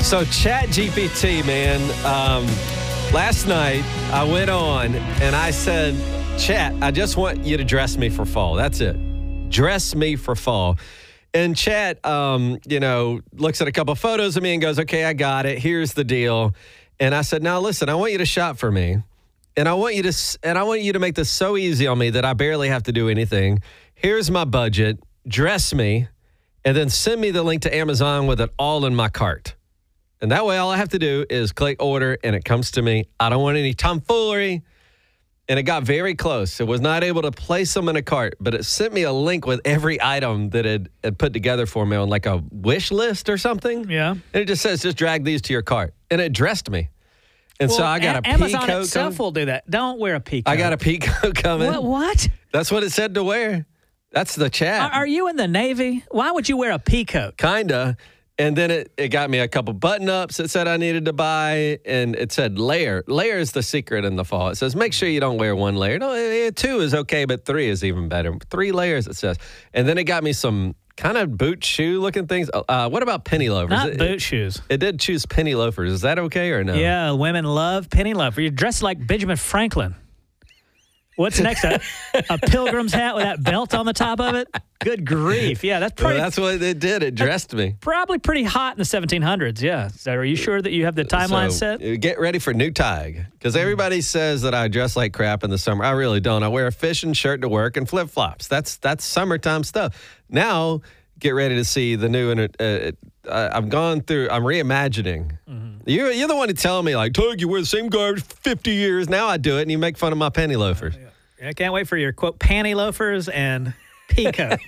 So ChatGPT, man, last night I went on and I said, Chat, I just want you to dress me for fall. That's it. Dress me for fall. And Chat, looks at a couple photos of me and goes, okay, I got it. Here's the deal. And I said, now listen, I want you to shop for me. And I want you to make this so easy on me that I barely have to do anything. Here's my budget. Dress me. And then send me the link to Amazon with it all in my cart. And that way, all I have to do is click order, and it comes to me. I don't want any tomfoolery. And it got very close. It was not able to place them in a cart, but it sent me a link with every item that it had put together for me on like a wish list or something. Yeah. And it just says, just drag these to your cart. And it dressed me. And so I got a Amazon peacoat itself will do that. Don't wear a peacoat. I got a peacoat coming. What? That's what it said to wear. That's the chat. Are you in the Navy? Why would you wear a peacoat? Kinda. And then it got me a couple button-ups it said I needed to buy, and it said layer. Layer is the secret in the fall. It says make sure you don't wear one layer. No, 2 is okay, but 3 is even better. 3 layers, it says. And then it got me some kind of boot shoe-looking things. What about penny loafers? Not boot shoes. It did choose penny loafers. Is that okay or no? Yeah, women love penny loafers. You're dressed like Benjamin Franklin. What's next? A pilgrim's hat with that belt on the top of it? Good grief. Yeah, that's pretty. Well, that's what it did. It dressed me. Probably pretty hot in the 1700s, yeah. So are you sure that you have the timeline set? Get ready for new tag. Because everybody says that I dress like crap in the summer. I really don't. I wear a fishing shirt to work and flip-flops. That's summertime stuff. Now, get ready to see the new. I'm reimagining. Mm-hmm. You're the one to tell me, like, Tug, you wear the same garbage for 50 years. Now I do it, and you make fun of my penny loafers. I can't wait for your, quote, panty loafers and peacoat.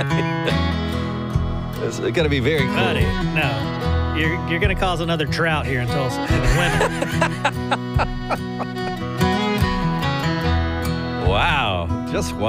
It's going to be very cool. Buddy, no. You're going to cause another drought here in Tulsa in the winter. Wow. Just